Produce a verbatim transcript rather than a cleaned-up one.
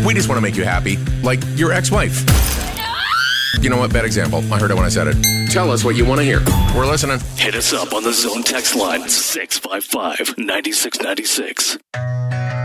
We just want to make you happy, like your ex-wife. You know what? Bad example. I heard it when I said it. Tell us what you want to hear. We're listening. Hit us up on the Zone text line, six five five, nine six nine six.